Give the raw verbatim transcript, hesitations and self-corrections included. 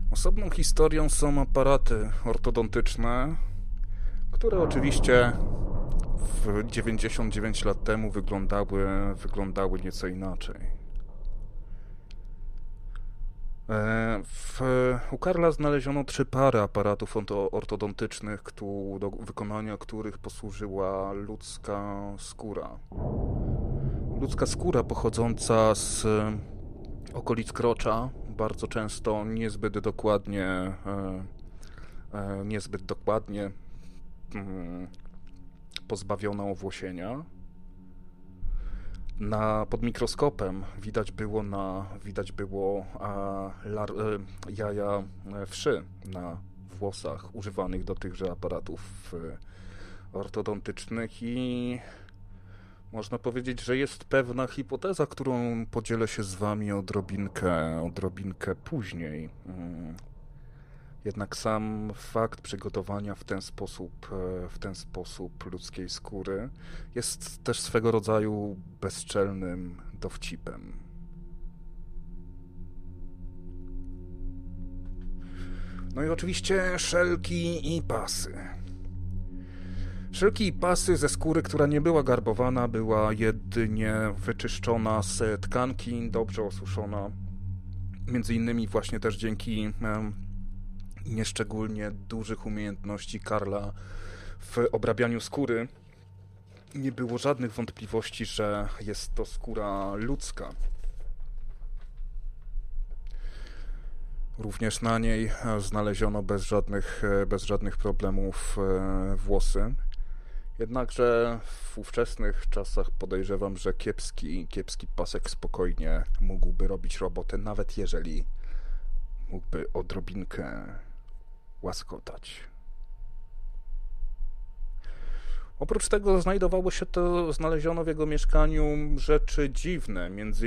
Osobną historią są aparaty ortodontyczne, które oczywiście w dziewięćdziesiąt dziewięć lat temu wyglądały, wyglądały nieco inaczej. W, u Karla znaleziono trzy pary aparatów ortodontycznych, do wykonania których posłużyła ludzka skóra. Ludzka skóra pochodząca z okolic krocza, bardzo często niezbyt dokładnie, niezbyt dokładnie pozbawiona owłosienia. Na, pod mikroskopem widać było, na, widać było a, lar, jaja wszy na włosach używanych do tychże aparatów ortodontycznych i można powiedzieć, że jest pewna hipoteza, którą podzielę się z wami odrobinkę, odrobinkę później. Jednak sam fakt przygotowania w ten sposób, w ten sposób ludzkiej skóry jest też swego rodzaju bezczelnym dowcipem. No i oczywiście szelki i pasy. Szelki i pasy ze skóry, która nie była garbowana, była jedynie wyczyszczona z tkanki, dobrze osuszona. Między innymi właśnie też dzięki nieszczególnie dużych umiejętności Karla w obrabianiu skóry nie było żadnych wątpliwości, że jest to skóra ludzka. Również na niej znaleziono bez żadnych, bez żadnych problemów włosy. Jednakże w ówczesnych czasach podejrzewam, że kiepski, kiepski pasek spokojnie mógłby robić robotę, nawet jeżeli mógłby odrobinkę łaskotać. Oprócz tego znajdowało się to, znaleziono w jego mieszkaniu rzeczy dziwne, między